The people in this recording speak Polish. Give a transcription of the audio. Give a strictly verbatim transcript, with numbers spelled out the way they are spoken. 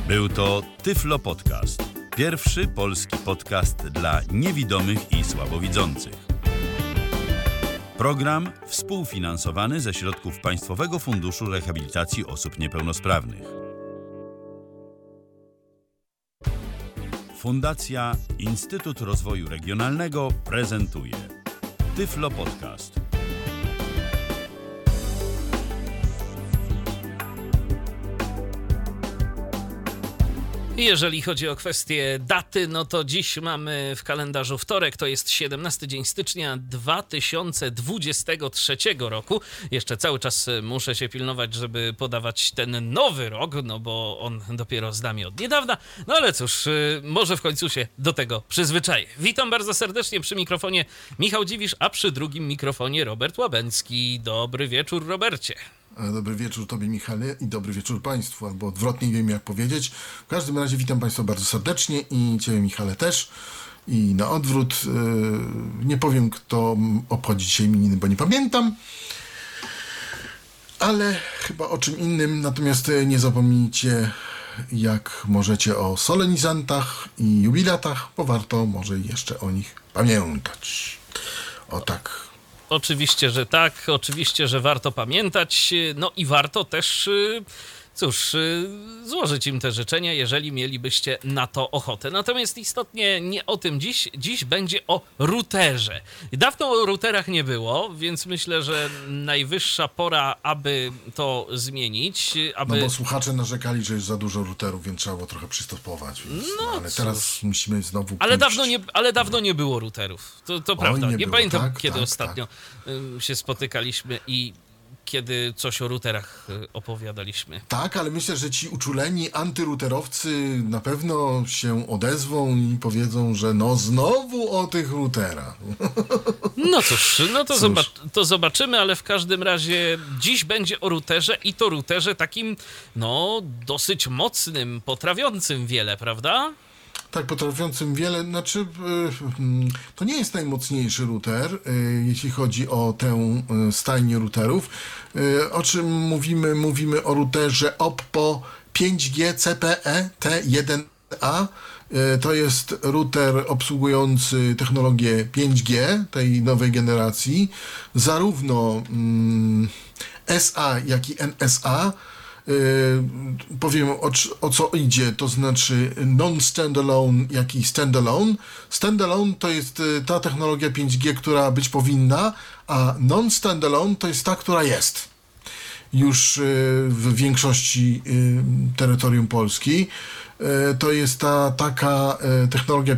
Był to Tyflo Podcast. Pierwszy polski podcast dla niewidomych i słabowidzących. Program współfinansowany ze środków Państwowego Funduszu Rehabilitacji Osób Niepełnosprawnych. Fundacja Instytut Rozwoju Regionalnego prezentuje Tyflo Podcast. Jeżeli chodzi o kwestię daty, no to dziś mamy w kalendarzu wtorek, to jest siedemnasty dzień stycznia dwa tysiące dwudziestego trzeciego roku. Jeszcze cały czas muszę się pilnować, żeby podawać ten nowy rok, no bo on dopiero z nami od niedawna. No ale cóż, może w końcu się do tego przyzwyczaję. Witam bardzo serdecznie przy mikrofonie Michał Dziwisz, a przy drugim mikrofonie Robert Łabęcki. Dobry wieczór, Robercie. Dobry wieczór Tobie, Michale, i dobry wieczór Państwu, albo odwrotnie, nie wiem jak powiedzieć. W każdym razie witam Państwa bardzo serdecznie i Ciebie, Michale, też. I na odwrót, yy, nie powiem, kto obchodzi dzisiaj imieniny, bo nie pamiętam, ale chyba o czym innym. Natomiast nie zapomnijcie, jak możecie, o solenizantach i jubilatach, bo warto może jeszcze o nich pamiętać. O tak. Oczywiście, że tak, oczywiście, że warto pamiętać, no i warto też, cóż, złożyć im te życzenia, jeżeli mielibyście na to ochotę. Natomiast istotnie nie o tym dziś, dziś będzie o routerze. Dawno o routerach nie było, więc myślę, że najwyższa pora, aby to zmienić. Aby... No bo słuchacze narzekali, że jest za dużo routerów, więc trzeba było trochę przystopować. Więc, no, no, ale cóż. Teraz musimy znowu Ale dawno nie, ale dawno nie było routerów, to, to Oj, prawda. Nie, nie było. pamiętam, Tak, kiedy tak, ostatnio tak. się spotykaliśmy i kiedy coś o routerach opowiadaliśmy. Tak, ale myślę, że ci uczuleni antyrouterowcy na pewno się odezwą i powiedzą, że no znowu o tych routerach. No cóż, no to, Cóż. Zobac- to zobaczymy, ale w każdym razie dziś będzie o routerze i to routerze takim, no, dosyć mocnym, potrawiącym wiele, prawda? Tak, potrafiącym wiele, znaczy y, y, to nie jest najmocniejszy router, y, jeśli chodzi o tę y, stajnię routerów. Y, o czym mówimy? Mówimy o routerze Oppo pięć G C P E T jeden A. Y, to jest router obsługujący technologię pięć G, tej nowej generacji, zarówno y, S A, jak i N S A. Yy, powiem o, o co idzie, to znaczy non-standalone, jak i standalone. Standalone to jest y, ta technologia pięć G, która być powinna, a non-standalone to jest ta, która jest już y, w większości y, terytorium Polski. Y, to jest ta taka y, technologia